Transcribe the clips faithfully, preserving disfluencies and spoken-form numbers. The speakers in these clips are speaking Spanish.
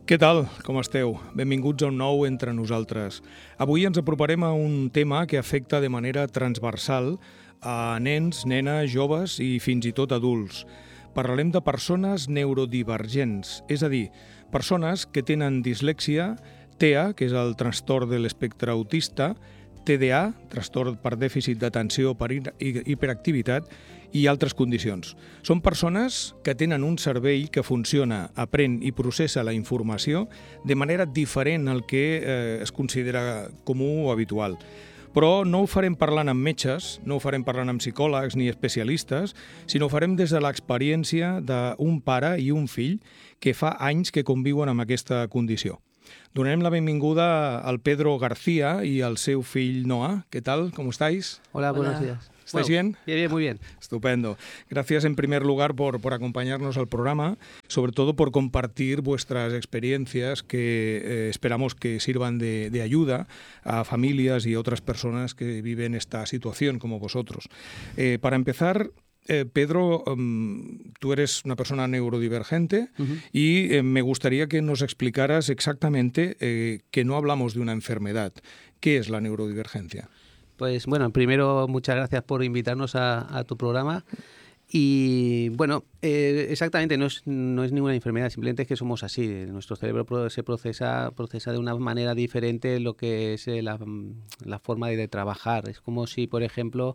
Què tal? Com esteu? Benvinguts a un nou Entre Nosaltres. Avui ens aproparem a un tema que afecta de manera transversal a nens, nenes, joves i fins i tot adults. Parlarem de persones neurodivergents, és a dir, persones que tenen dislèxia, T E A, que és el trastorn de l'espectre autista, T D A, trastorn per dèficit d'atenció per hiperactivitat, i altres condicions. Són persones que tenen un cervell que funciona, aprèn i processa la informació de manera diferent al que eh, es considera comú o habitual. Però no ho farem parlant amb metges, no ho farem parlant amb psicòlegs ni especialistes, sinó ho farem des de l'experiència d'un pare i un fill que fa anys que conviuen amb aquesta condició. Donem la benvinguda al Pedro García y al seu fill Noah. ¿Qué tal? ¿Cómo estáis? Hola, buenos Hola. días. ¿Estáis bueno, bien? Bien, bien, muy bien. Estupendo. Gracias en primer lugar por, por acompañarnos al programa, sobre todo por compartir vuestras experiencias que eh, esperamos que sirvan de, de ayuda a familias y otras personas que viven esta situación como vosotros. Eh, para empezar, Eh, Pedro, um, tú eres una persona neurodivergente uh-huh. y eh, me gustaría que nos explicaras exactamente eh, que no hablamos de una enfermedad. ¿Qué es la neurodivergencia? Pues bueno, primero muchas gracias por invitarnos a, a tu programa. Y bueno, eh, exactamente, no es, no es ninguna enfermedad, simplemente es que somos así. Nuestro cerebro se procesa, procesa de una manera diferente lo que es la, la forma de, de trabajar. Es como si, por ejemplo,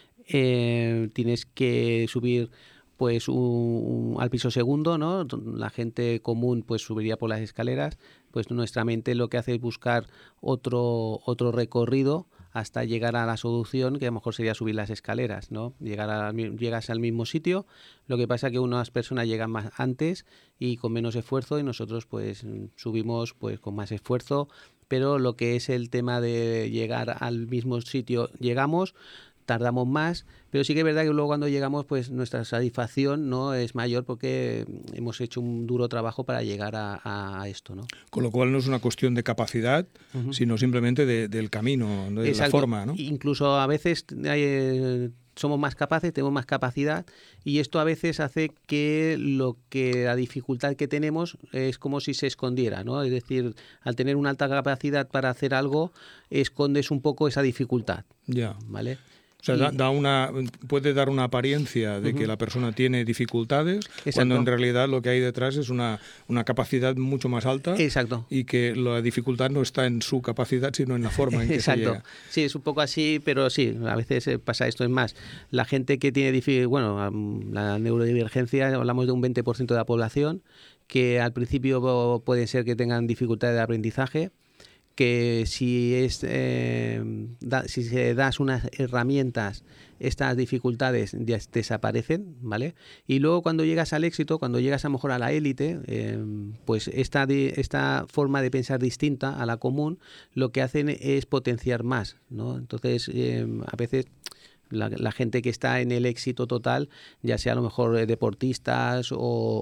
Eh, tienes que subir pues un, un, al piso segundo, ¿no? La gente común pues subiría por las escaleras, pues nuestra mente lo que hace es buscar otro, otro recorrido hasta llegar a la solución, que a lo mejor sería subir las escaleras, ¿no? Llegar a, llegas al mismo sitio, lo que pasa es que unas personas llegan más antes y con menos esfuerzo y nosotros pues subimos pues con más esfuerzo, pero lo que es el tema de llegar al mismo sitio, llegamos, tardamos más, pero sí que es verdad que luego cuando llegamos pues nuestra satisfacción no es mayor porque hemos hecho un duro trabajo para llegar a, a esto, ¿no? Con lo cual no es una cuestión de capacidad, uh-huh. sino simplemente de, del camino, de Exacto. la forma, ¿no? Incluso a veces hay, eh, somos más capaces, tenemos más capacidad y esto a veces hace que lo que la dificultad que tenemos es como si se escondiera, ¿no? Es decir, al tener una alta capacidad para hacer algo, escondes un poco esa dificultad, ya. ¿vale? O sea, da, da una, puede dar una apariencia de uh-huh. que la persona tiene dificultades, Exacto. cuando en realidad lo que hay detrás es una, una capacidad mucho más alta. Exacto. Y que la dificultad no está en su capacidad, sino en la forma en que Exacto. se llega. Sí, es un poco así, pero sí, a veces pasa esto. Es más, la gente que tiene dificultad, bueno, la neurodivergencia, hablamos de un veinte por ciento de la población, que al principio puede ser que tengan dificultades de aprendizaje, que si es eh, da, si se das unas herramientas, estas dificultades ya desaparecen, ¿vale? Y luego cuando llegas al éxito, cuando llegas a lo mejor a la élite, eh, pues esta, esta forma de pensar distinta a la común, lo que hacen es potenciar más, ¿no? Entonces, eh, a veces La, la gente que está en el éxito total, ya sea a lo mejor deportistas o,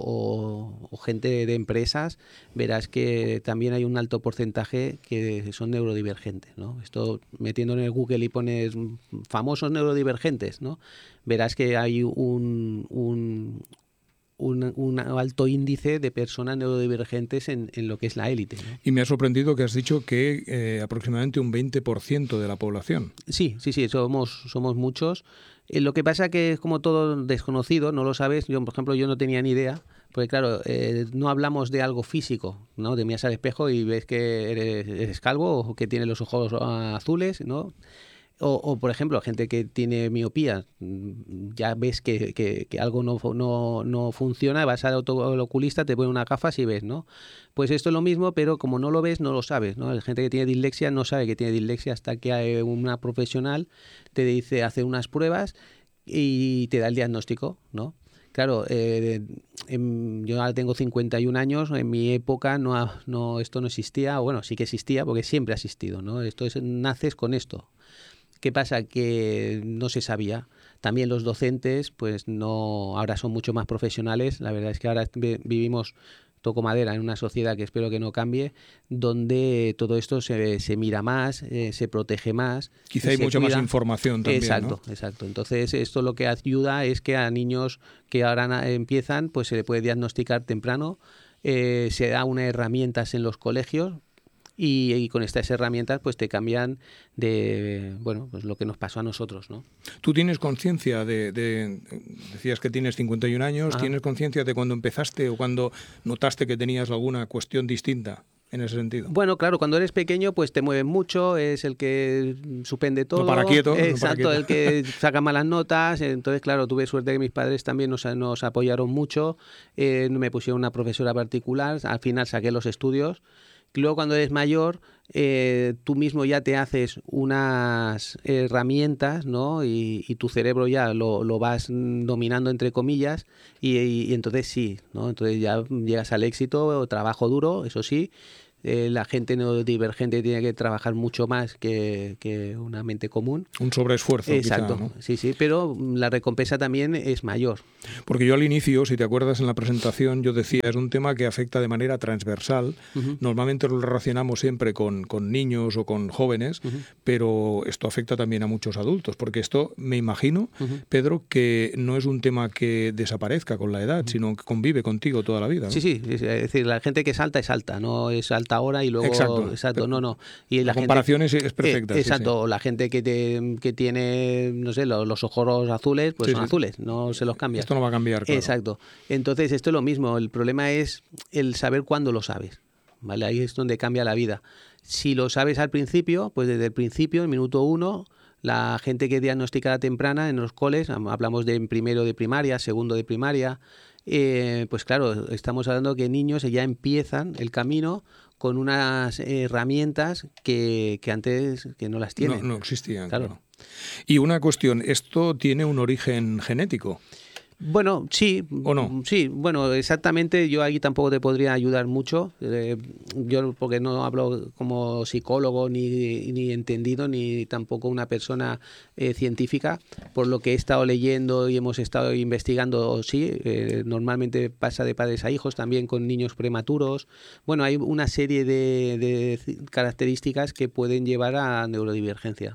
o, o gente de empresas, verás que también hay un alto porcentaje que son neurodivergentes, ¿no? Esto metiendo en el Google y pones famosos neurodivergentes, ¿no? Verás que hay un, un Un, un alto índice de personas neurodivergentes en, en lo que es la élite, ¿no? Y me ha sorprendido que has dicho que eh, aproximadamente un veinte por ciento de la población. Sí, sí, sí, somos, somos muchos. Eh, lo que pasa que es como todo desconocido, no lo sabes. Yo, por ejemplo, yo no tenía ni idea, porque claro, eh, no hablamos de algo físico, ¿no? Te miras al espejo y ves que eres, eres calvo o que tienes los ojos azules, ¿no? O, o, por ejemplo, gente que tiene miopía, ya ves que, que, que algo no, no, no funciona, vas al oculista, te pone unas gafas y ves, ¿no? Pues esto es lo mismo, pero como no lo ves, no lo sabes, ¿no? La gente que tiene dislexia no sabe que tiene dislexia hasta que hay una profesional te dice, hace unas pruebas y te da el diagnóstico, ¿no? Claro, eh, en, yo ahora tengo cincuenta y un años, en mi época no, no, esto no existía, o bueno, sí que existía porque siempre ha existido, ¿no? Esto es, naces con esto. ¿Qué pasa? Que no se sabía. También los docentes, pues no, ahora son mucho más profesionales. La verdad es que ahora vivimos, toco madera, en una sociedad que espero que no cambie, donde todo esto se, se mira más, eh, se protege más. Quizá hay mucha cuida. más información también, Exacto, ¿no? exacto. Entonces, esto lo que ayuda es que a niños que ahora empiezan, pues se le puede diagnosticar temprano eh, se da unas herramientas en los colegios. Y, y con estas herramientas pues te cambian de, bueno, pues lo que nos pasó a nosotros, ¿no? ¿Tú tienes conciencia de, de, decías que tienes cincuenta y un años, Ajá. ¿tienes conciencia de cuando empezaste o cuando notaste que tenías alguna cuestión distinta en ese sentido? Bueno, claro, cuando eres pequeño pues te mueves mucho, es el que suspende todo. No para quieto. Exacto, no para quieto. el que saca malas notas. Entonces, claro, tuve suerte que mis padres también nos, nos apoyaron mucho, eh, me pusieron una profesora particular, al final saqué los estudios. Luego cuando eres mayor, eh, tú mismo ya te haces unas herramientas, ¿no? Y, y tu cerebro ya lo, lo vas dominando entre comillas y, y, y entonces sí, ¿no? Entonces ya llegas al éxito, trabajo duro, eso sí. Eh, la gente neurodivergente tiene que trabajar mucho más que, que una mente común. Un sobreesfuerzo. Exacto, quizá, ¿no? sí, sí, pero la recompensa también es mayor. Porque yo al inicio, si te acuerdas en la presentación, yo decía, es un tema que afecta de manera transversal. Uh-huh. Normalmente lo relacionamos siempre con, con niños o con jóvenes, uh-huh. pero esto afecta también a muchos adultos, porque esto, me imagino, uh-huh. Pedro, que no es un tema que desaparezca con la edad, uh-huh. sino que convive contigo toda la vida, ¿no? Sí, sí, es decir, la gente que salta es alta, no es alta ahora y luego... Exacto, exacto no, no. Y la, la comparación gente, es perfecta. Eh, exacto, sí, sí. La gente que, te, que tiene, no sé, los, los ojos azules, pues sí, son sí. azules, no se los cambia. Esto no va a cambiar, claro. Exacto. Entonces, esto es lo mismo, el problema es el saber cuándo lo sabes, ¿vale? Ahí es donde cambia la vida. Si lo sabes al principio, pues desde el principio, en minuto uno, la gente que es diagnosticada temprana en los coles, hablamos de primero de primaria, segundo de primaria, eh, pues claro, estamos hablando que niños ya empiezan el camino con unas herramientas que, que antes que no las tienen. No, no existían, claro. claro. Y una cuestión, ¿esto tiene un origen genético? Bueno, sí. ¿O no? Sí, bueno, exactamente. Yo aquí tampoco te podría ayudar mucho. Eh, yo porque no hablo como psicólogo ni, ni entendido, ni tampoco una persona eh, científica. Por lo que he estado leyendo y hemos estado investigando, sí, eh, normalmente pasa de padres a hijos, también con niños prematuros. Bueno, hay una serie de, de características que pueden llevar a neurodivergencia.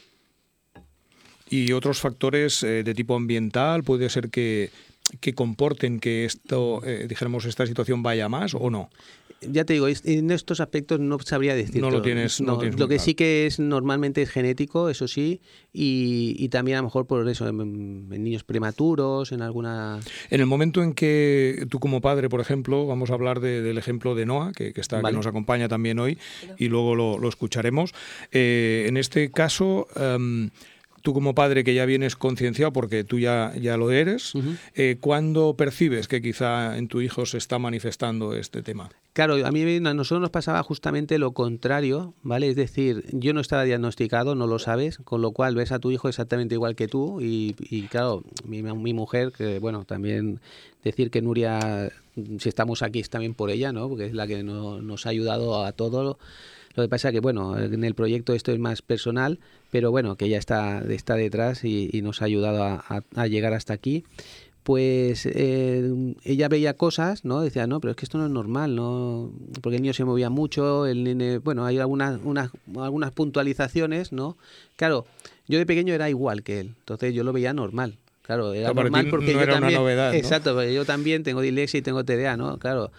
Y otros factores eh, de tipo ambiental, puede ser que, que comporten que esto, eh, dijéramos, esta situación vaya más o no. Ya te digo, en estos aspectos no sabría decirte. No lo tienes. No, no, lo, tienes lo que claro. sí que es normalmente es genético, eso sí, y, y también a lo mejor por eso en, en niños prematuros, en alguna. En el momento en que tú como padre, por ejemplo, vamos a hablar de, del ejemplo de Noa, que, que está, vale. que nos acompaña también hoy, y luego lo, lo escucharemos. Eh, en este caso. Um, Tú como padre que ya vienes concienciado, porque tú ya, ya lo eres, uh-huh. eh, ¿cuándo percibes que quizá en tu hijo se está manifestando este tema? Claro, a mí a nosotros nos pasaba justamente lo contrario, ¿vale? Es decir, yo no estaba diagnosticado, no lo sabes, con lo cual ves a tu hijo exactamente igual que tú y, y claro, mi, mi mujer, que bueno, también decir que Nuria, si estamos aquí es también por ella, ¿no? Porque es la que no, nos ha ayudado a todo. Lo que pasa es que, bueno, en el proyecto esto es más personal, pero bueno, que ella está, está detrás y, y nos ha ayudado a, a, a llegar hasta aquí. Pues eh, ella veía cosas, ¿no? Decía, no, pero es que esto no es normal, ¿no? Porque el niño se movía mucho, el nene, bueno, hay algunas, unas, algunas puntualizaciones, ¿no? Claro, yo de pequeño era igual que él, entonces yo lo veía normal. Claro, era Para normal porque no yo era también, una novedad, ¿no? Exacto, porque yo también tengo dislexia y tengo T D A, ¿no? Claro.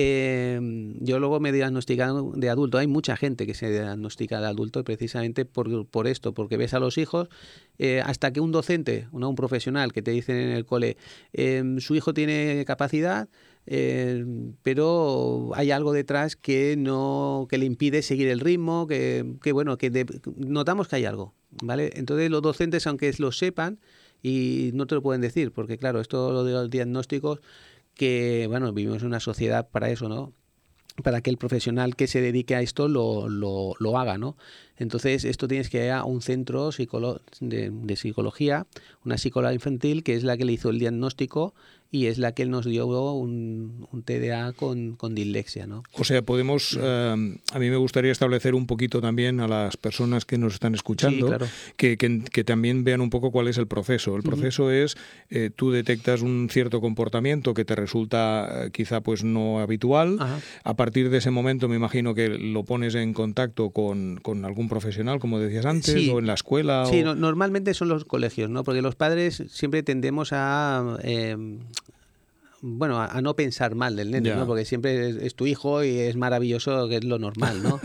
Eh, yo luego me diagnosticaron de adulto. Hay mucha gente que se diagnostica de adulto precisamente por, por esto, porque ves a los hijos, eh, hasta que un docente, ¿no? Un profesional que te dicen en el cole, eh, su hijo tiene capacidad, eh, pero hay algo detrás que no que le impide seguir el ritmo, que, que bueno, que de, notamos que hay algo, ¿vale? Entonces los docentes, aunque lo sepan, y no te lo pueden decir, porque claro, esto lo de los diagnósticos, que bueno, vivimos en una sociedad para eso, ¿no? Para que el profesional que se dedique a esto lo, lo, lo haga, ¿no? Entonces, esto tienes que ir a un centro psicolo- de, de psicología, una psicóloga infantil, que es la que le hizo el diagnóstico y es la que nos dio un, un T D A con, con dislexia, ¿no? O sea, podemos, eh, a mí me gustaría establecer un poquito también a las personas que nos están escuchando, sí, claro. que, que, que también vean un poco cuál es el proceso. El proceso uh-huh. es, eh, tú detectas un cierto comportamiento que te resulta eh, quizá pues no habitual. Uh-huh. A partir de ese momento me imagino que lo pones en contacto con, con algún profesional, como decías antes, sí. o en la escuela. Sí, o... no, normalmente son los colegios, ¿no? Porque los padres siempre tendemos a... Eh, bueno, a, a no pensar mal del nene, Ya. ¿no? Porque siempre es, es tu hijo y es maravilloso, que es lo normal, ¿no?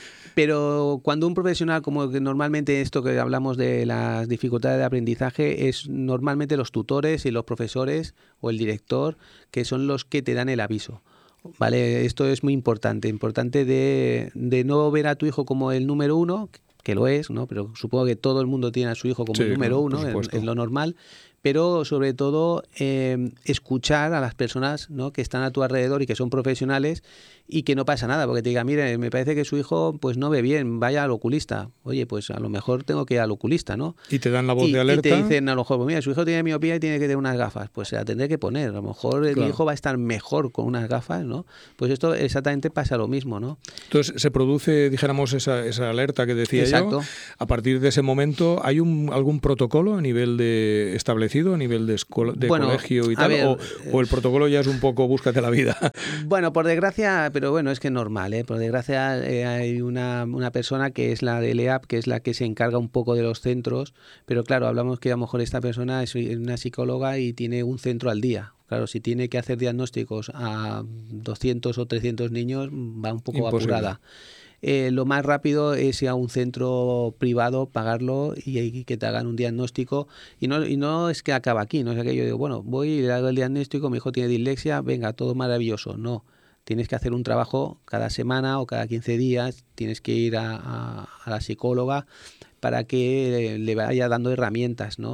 Pero cuando un profesional, como que normalmente esto que hablamos de las dificultades de aprendizaje, es normalmente los tutores y los profesores o el director, que son los que te dan el aviso. Vale, esto es muy importante, importante de, de no ver a tu hijo como el número uno, que lo es, ¿no? Pero supongo que todo el mundo tiene a su hijo como Sí, el número claro, por uno, es, supuesto. es lo normal, pero sobre todo eh, escuchar a las personas, ¿no? Que están a tu alrededor y que son profesionales y que no pasa nada, porque te diga, mire, me parece que su hijo pues no ve bien, vaya al oculista. Oye, pues a lo mejor tengo que ir al oculista, ¿no? Y te dan la voz Y, de y te alerta. dicen a lo mejor, pues mira, su hijo tiene miopía y tiene que tener unas gafas, pues se la tendré que poner. A lo mejor el Claro. hijo va a estar mejor con unas gafas, ¿no? Pues esto exactamente pasa lo mismo, ¿no? Entonces se produce, dijéramos, esa, esa alerta que decía Exacto. yo. A partir de ese momento, ¿hay un, algún protocolo a nivel de establecido, a nivel de, escuela, de Bueno, colegio y a tal? ver, o, o el protocolo ya es un poco búscate la vida? Bueno, por desgracia, pero bueno, es que es normal, ¿eh? Por desgracia eh, hay una, una persona que es la del E A P, que es la que se encarga un poco de los centros, pero claro, hablamos que a lo mejor esta persona es una psicóloga y tiene un centro al día. Claro, si tiene que hacer diagnósticos a doscientos o trescientos niños, va un poco Imposible. apurada. Eh, lo más rápido es ir a un centro privado, pagarlo y, y que te hagan un diagnóstico. Y no, y no es que acaba aquí, no es que yo digo, bueno, voy y le hago el diagnóstico, mi hijo tiene dislexia, venga, todo maravilloso. No, tienes que hacer un trabajo cada semana o cada quince días, tienes que ir a, a, a la psicóloga para que le vaya dando herramientas, ¿no?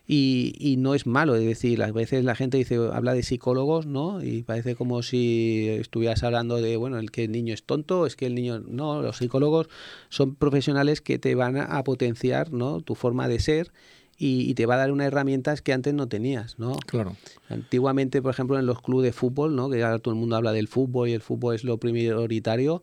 Y, y no es malo, es decir, a veces la gente dice, habla de psicólogos, ¿no? Y parece como si estuvieras hablando de, bueno, el que el niño es tonto, es que el niño... No, los psicólogos son profesionales que te van a potenciar, ¿no? Tu forma de ser y, y te va a dar unas herramientas que antes no tenías, ¿no? Claro. Antiguamente, por ejemplo, en los clubes de fútbol, ¿no? Que ahora todo el mundo habla del fútbol y el fútbol es lo prioritario.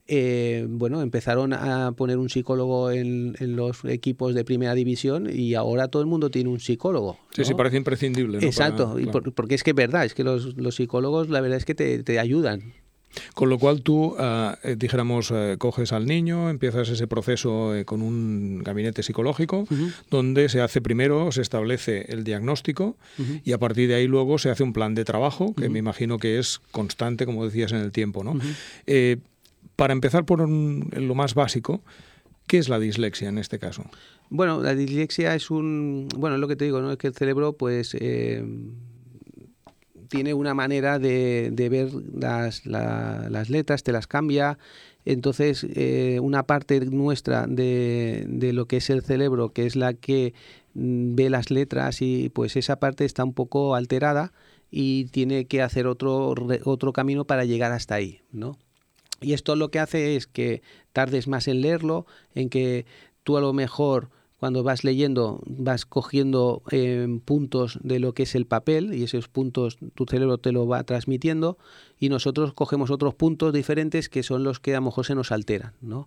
Eh, bueno, empezaron a poner un psicólogo en, en los equipos de primera división y ahora todo el mundo tiene un psicólogo, ¿no? Sí, sí, parece imprescindible, ¿no? Exacto, Para, y claro. por, porque es que es verdad, es que los, los psicólogos la verdad es que te, te ayudan. Con lo cual tú, uh, eh, dijéramos, eh, coges al niño, empiezas ese proceso eh, con un gabinete psicológico, Uh-huh. donde se hace primero, se establece el diagnóstico Uh-huh. y a partir de ahí luego se hace un plan de trabajo, que Uh-huh. me imagino que es constante, como decías, en el tiempo, ¿no? Uh-huh. Eh, para empezar por un, lo más básico, ¿qué es la dislexia en este caso? Bueno, la dislexia es un... Bueno, es lo que te digo, ¿no? Es que el cerebro, pues... Eh, tiene una manera de, de ver las, la, las letras, te las cambia. Entonces, eh, una parte nuestra de, de lo que es el cerebro, que es la que mm, ve las letras, y pues esa parte está un poco alterada y tiene que hacer otro, otro camino para llegar hasta ahí, ¿no? Y esto lo que hace es que tardes más en leerlo, en que tú a lo mejor cuando vas leyendo vas cogiendo eh, puntos de lo que es el papel y esos puntos tu cerebro te lo va transmitiendo y nosotros cogemos otros puntos diferentes que son los que a lo mejor se nos alteran, ¿no?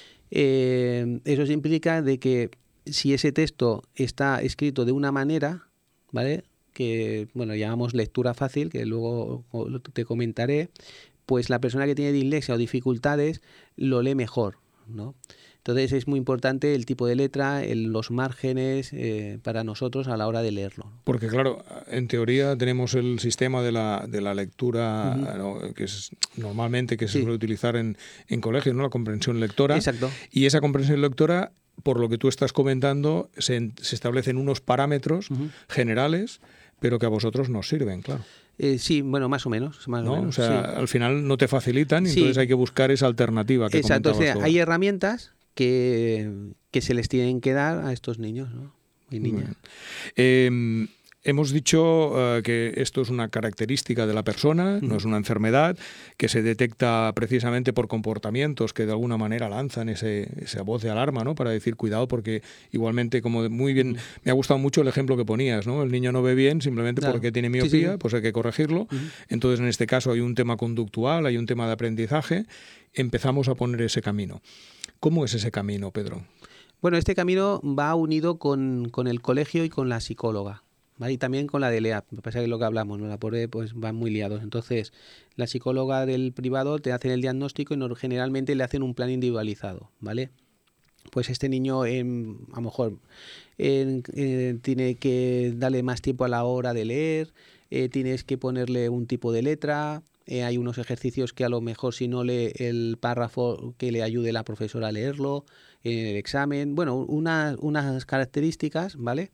Eh, eso implica de que si ese texto está escrito de una manera, ¿vale? Que, bueno, llamamos lectura fácil, que luego te comentaré, pues la persona que tiene dislexia o dificultades lo lee mejor, ¿no? Entonces es muy importante el tipo de letra, el, los márgenes eh, para nosotros a la hora de leerlo. Porque claro, en teoría tenemos el sistema de la, de la lectura, Uh-huh. ¿no? Que es normalmente que se Sí. suele utilizar en, en colegios, ¿no? La comprensión lectora. Exacto. Y esa comprensión lectora, por lo que tú estás comentando, se, se establecen unos parámetros Uh-huh. generales, pero que a vosotros nos sirven, claro. Eh, sí, bueno, más o menos. Más ¿No? o menos, o sea, sí. al final no te facilitan, y Sí. entonces hay que buscar esa alternativa que Exacto, o comentabas sea, tú. hay herramientas que, que se les tienen que dar a estos niños, ¿no? Y niñas. Eh, hemos dicho uh, que esto es una característica de la persona, uh-huh. no es una enfermedad, que se detecta precisamente por comportamientos que de alguna manera lanzan ese, esa voz de alarma, ¿no? Para decir cuidado, porque igualmente, como muy bien, uh-huh. me ha gustado mucho el ejemplo que ponías, ¿no? El niño no ve bien simplemente claro. porque tiene miopía, sí, sí. pues hay que corregirlo. Uh-huh. Entonces, en este caso hay un tema conductual, hay un tema de aprendizaje, empezamos a poner ese camino. ¿Cómo es ese camino, Pedro? Bueno, este camino va unido con, con el colegio y con la psicóloga, ¿vale? Y también con la del E A P. Me pasa que es lo que hablamos, ¿no? La pobre pues van muy liados. Entonces, la psicóloga del privado te hacen el diagnóstico y no, generalmente le hacen un plan individualizado, ¿vale? Pues este niño eh, a lo mejor eh, eh, tiene que darle más tiempo a la hora de leer, eh, tienes que ponerle un tipo de letra, eh, hay unos ejercicios que a lo mejor si no lee el párrafo que le ayude la profesora a leerlo en el examen, bueno, una, unas características, ¿vale?,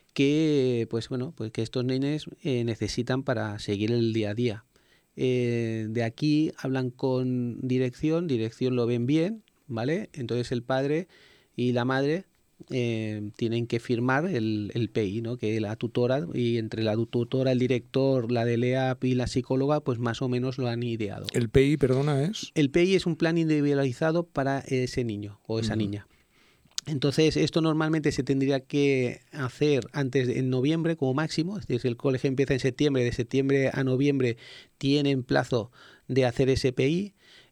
que pues bueno, pues que estos nenes eh, necesitan para seguir el día a día. Eh, de aquí hablan con dirección, dirección lo ven bien, ¿vale? Entonces el padre y la madre eh, tienen que firmar el, el P I, ¿no?, que la tutora, y entre la tutora, el director, la de L E A P y la psicóloga, pues más o menos lo han ideado. ¿El P I, perdona, es? El P I es un plan individualizado para ese niño o esa uh-huh. niña. Entonces, esto normalmente se tendría que hacer antes de, en noviembre como máximo, es decir, si el colegio empieza en septiembre, de septiembre a noviembre tienen plazo de hacer ese P I.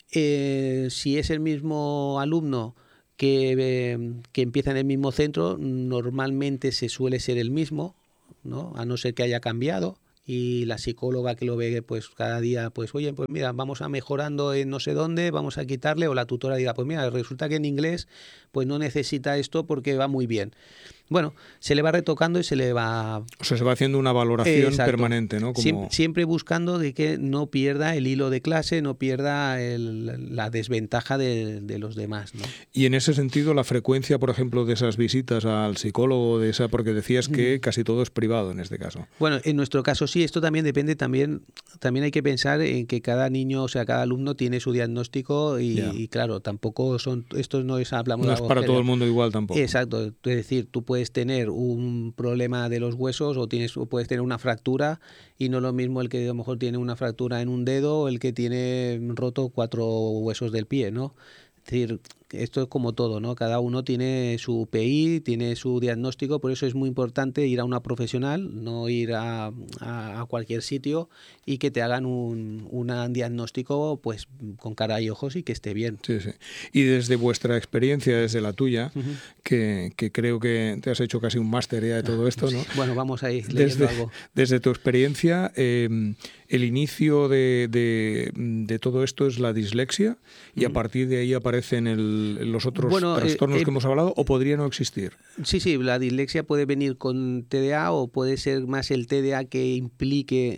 Eh, si es el mismo alumno que, eh, que empieza en el mismo centro, normalmente se suele ser el mismo, ¿no?, a no ser que haya cambiado. Y la psicóloga que lo ve pues cada día, pues oye, pues mira, vamos a mejorando en no sé dónde, vamos a quitarle, o la tutora diga, pues mira, resulta que en inglés pues no necesita esto porque va muy bien. Bueno, se le va retocando y se le va... O sea, se va haciendo una valoración Exacto. permanente, ¿no? Como... Siempre, siempre buscando de que no pierda el hilo de clase, no pierda el, la desventaja de, de los demás, ¿no? Y en ese sentido, la frecuencia, por ejemplo, de esas visitas al psicólogo, de esa, porque decías que casi todo es privado en este caso. Bueno, en nuestro caso sí, esto también depende, también, también hay que pensar en que cada niño, o sea, cada alumno tiene su diagnóstico y, y claro, tampoco son, esto no es, hablamos no de es algo para serio. todo el mundo igual tampoco. Exacto, es decir, tú puedes tener un problema de los huesos o tienes o puedes tener una fractura y no es lo mismo el que a lo mejor tiene una fractura en un dedo o el que tiene roto cuatro huesos del pie, ¿no? Es decir, esto es como todo, ¿no? Cada uno tiene su P I, tiene su diagnóstico, por eso es muy importante ir a una profesional, no ir a, a, a cualquier sitio y que te hagan un, un diagnóstico pues con cara y ojos y que esté bien. Sí, sí. Y desde vuestra experiencia, desde la tuya, Uh-huh. que, que creo que te has hecho casi un máster ya de todo esto, ¿no? Bueno, vamos ahí leyendo desde, algo. Desde tu experiencia, eh, el inicio de, de, de todo esto es la dislexia y uh-huh. a partir de ahí aparecen el, los otros bueno, trastornos eh, eh, que hemos hablado, ¿o podría no existir? Sí, sí, la dislexia puede venir con T D A o puede ser más el T D A que implique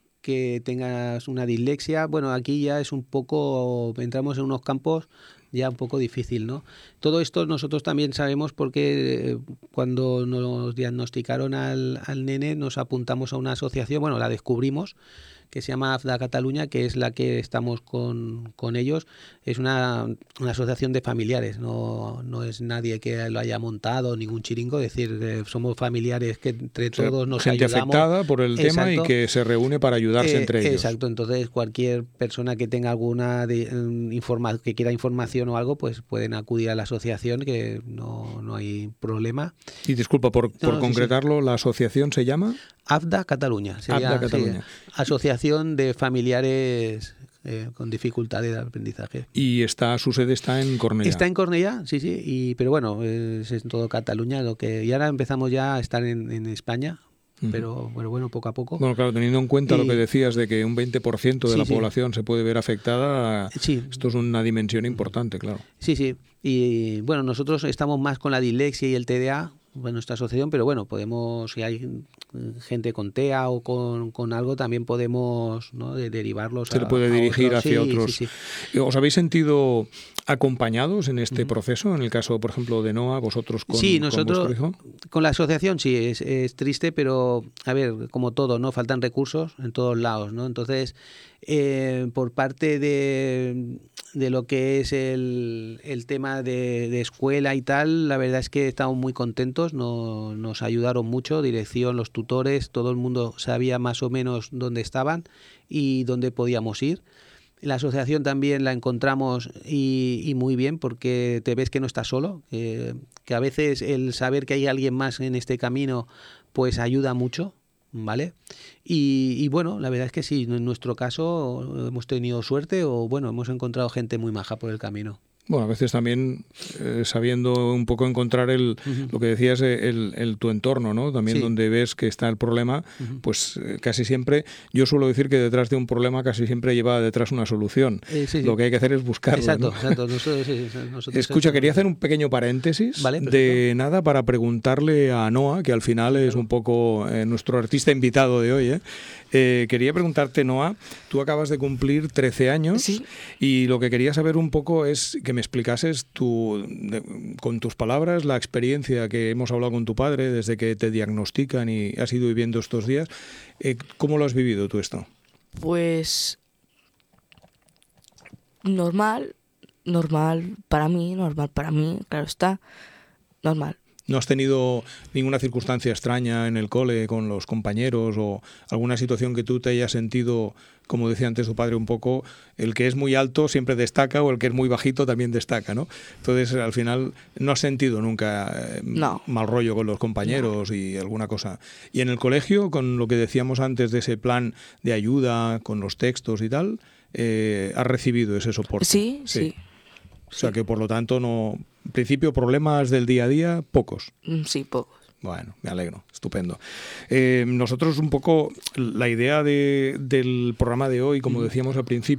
que tengas una dislexia. Bueno, aquí ya es un poco, entramos en unos campos ya un poco difícil, ¿no? Todo esto nosotros también sabemos porque cuando nos diagnosticaron al, al nene nos apuntamos a una asociación, bueno, la descubrimos, que se llama AFDA Cataluña, que es la que estamos con, con ellos. Es una, una asociación de familiares, no, no es nadie que lo haya montado, ningún chiringo, es decir, eh, somos familiares que entre o sea, todos nos gente ayudamos. Gente afectada por el exacto. tema y que se reúne para ayudarse eh, entre ellos. Exacto, entonces cualquier persona que tenga alguna de, um, informa, que quiera información o algo, pues pueden acudir a la asociación, que no, no hay problema. Y disculpa, por, por no, concretarlo, sí, sí. ¿La asociación se llama? AFDA Cataluña. Sería, AFDA Cataluña. Sí, Asociación de Familiares eh, con Dificultades de Aprendizaje. ¿Y está, su sede está en Cornellá? Está en Cornellá, sí, sí, y, pero bueno, es en todo Cataluña. Lo que, y ahora empezamos ya a estar en, en España. Pero bueno, bueno, poco a poco. Bueno, claro, teniendo en cuenta y, lo que decías de que un veinte por ciento de sí, la sí. población se puede ver afectada, sí. esto es una dimensión importante, claro. Sí, sí. Y bueno, nosotros estamos más con la dislexia y el T D A en nuestra asociación, pero bueno, podemos, si hay gente con T E A o con, con algo, también podemos, ¿no?, de derivarlos. Se le puede dirigir a otros. hacia Sí, otros. Sí, sí. ¿Os habéis sentido acompañados en este uh-huh. proceso? En el caso, por ejemplo, de Noah, vosotros con, sí, nosotros, con vuestro hijo. Con la asociación sí, es, es triste, pero a ver, como todo, ¿no? Faltan recursos en todos lados, ¿no? Entonces, eh, por parte de, de lo que es el, el tema de, de escuela y tal, la verdad es que estamos muy contentos, no, nos ayudaron mucho, dirección, los tutores, todo el mundo sabía más o menos dónde estaban y dónde podíamos ir. La asociación también la encontramos y, y muy bien, porque te ves que no estás solo, eh, que a veces el saber que hay alguien más en este camino pues ayuda mucho, ¿vale? Y, y bueno, la verdad es que sí, en nuestro caso hemos tenido suerte o bueno, hemos encontrado gente muy maja por el camino. Bueno, a veces también eh, sabiendo un poco encontrar el, uh-huh. lo que decías, el, el tu entorno, ¿no? También sí. donde ves que está el problema, uh-huh. pues eh, casi siempre, yo suelo decir que detrás de un problema casi siempre lleva detrás una solución. Eh, sí, sí. Lo que hay que hacer es buscarlo. Exacto, ¿no? exacto. Nosotros, sí, nosotros Escucha, quería hacer un pequeño paréntesis vale, de nada para preguntarle a Noa, que al final es un poco eh, nuestro artista invitado de hoy, ¿eh? Eh, quería preguntarte, Noa, tú acabas de cumplir trece años sí. y lo que quería saber un poco es que me explicases tu, de, con tus palabras la experiencia que hemos hablado con tu padre desde que te diagnostican y has ido viviendo estos días. Eh, ¿Cómo lo has vivido tú esto? Pues normal, normal para mí, normal para mí, claro está, normal. ¿No has tenido ninguna circunstancia extraña en el cole con los compañeros o alguna situación que tú te hayas sentido, como decía antes tu padre, un poco, el que es muy alto siempre destaca o el que es muy bajito también destaca, ¿no? Entonces, al final, no has sentido nunca eh, no. mal rollo con los compañeros no. y alguna cosa. Y en el colegio, con lo que decíamos antes de ese plan de ayuda, con los textos y tal, eh, ¿has recibido ese soporte? Sí, sí. sí. O sea que, por lo tanto, no, en principio, problemas del día a día, pocos. Sí, pocos. Bueno, me alegro, estupendo. Eh, nosotros un poco, la idea de, del programa de hoy, como decíamos al principio,